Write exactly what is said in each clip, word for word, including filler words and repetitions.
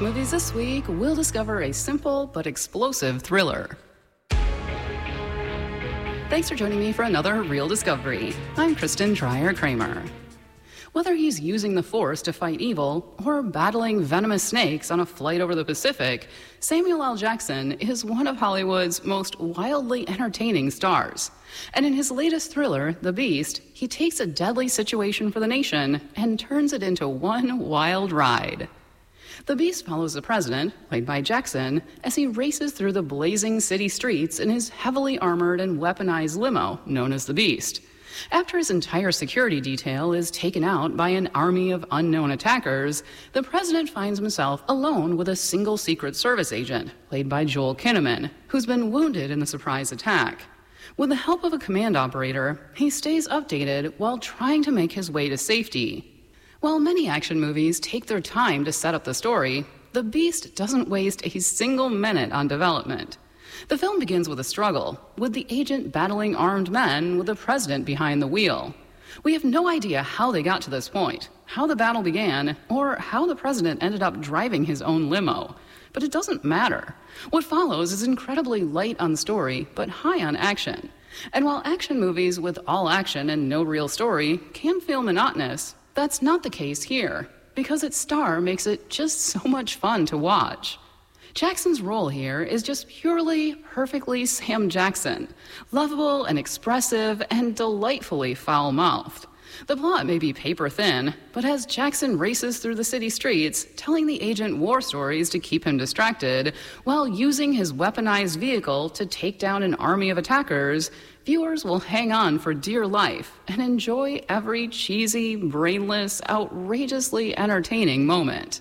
Movies this week, we'll discover a simple but explosive thriller. Thanks for joining me for another Real Discovery. I'm Kristen Dreyer-Kramer. Whether he's using the Force to fight evil or battling venomous snakes on a flight over the Pacific, Samuel L. Jackson is one of Hollywood's most wildly entertaining stars. And in his latest thriller, The Beast, he takes a deadly situation for the nation and turns it into one wild ride. The Beast follows the president, played by Jackson, as he races through the blazing city streets in his heavily armored and weaponized limo known as the Beast. After his entire security detail is taken out by an army of unknown attackers, the president finds himself alone with a single Secret Service agent, played by Joel Kinnaman, who's been wounded in the surprise attack. With the help of a command operator, he stays updated while trying to make his way to safety. While many action movies take their time to set up the story, The Beast doesn't waste a single minute on development. The film begins with a struggle, with the agent battling armed men with the president behind the wheel. We have no idea how they got to this point, how the battle began, or how the president ended up driving his own limo. But it doesn't matter. What follows is incredibly light on story, but high on action. And while action movies with all action and no real story can feel monotonous, that's not the case here, because its star makes it just so much fun to watch. Jackson's role here is just purely, perfectly Sam Jackson, lovable and expressive and delightfully foul-mouthed. The plot may be paper-thin, but as Jackson races through the city streets, telling the agent war stories to keep him distracted, while using his weaponized vehicle to take down an army of attackers, viewers will hang on for dear life and enjoy every cheesy, brainless, outrageously entertaining moment.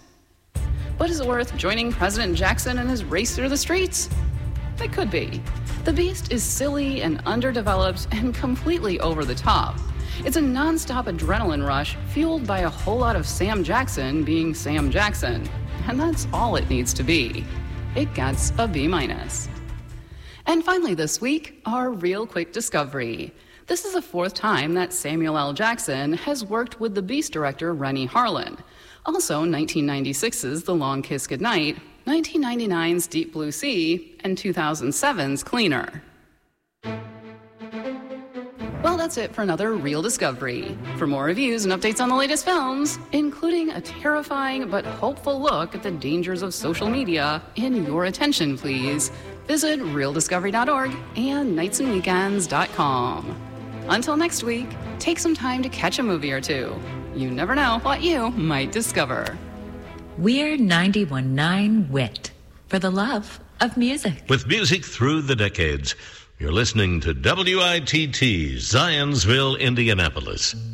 But is it worth joining President Jackson in his race through the streets? It could be. The Beast is silly and underdeveloped and completely over the top. It's a non-stop adrenaline rush fueled by a whole lot of Sam Jackson being Sam Jackson. And that's all it needs to be. It gets a B minus. And finally this week, our real quick discovery. This is the fourth time that Samuel L. Jackson has worked with the Beast director Renny Harlin. Also nineteen ninety-six's The Long Kiss Goodnight, nineteen ninety-nine's Deep Blue Sea, and two thousand seven's Cleaner. Well, that's it for another Real Discovery. For more reviews and updates on the latest films, including a terrifying but hopeful look at the dangers of social media, in your attention, please, visit real discovery dot org and nights and weekends dot com. Until next week, take some time to catch a movie or two. You never know what you might discover. We're ninety-one point nine W I T for the love of music. With music through the decades, you're listening to W I T T, Zionsville, Indianapolis.